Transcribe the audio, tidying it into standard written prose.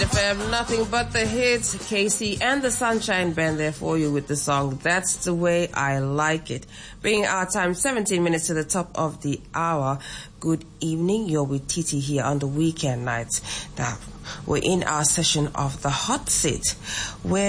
FM, nothing but the hits. Casey and the Sunshine Band there for you with the song That's the Way I Like It. Bringing our time 17 minutes to the top of the hour. Good evening. You're with Titi here on the weekend nights. Now, we're in our session of the hot seat, where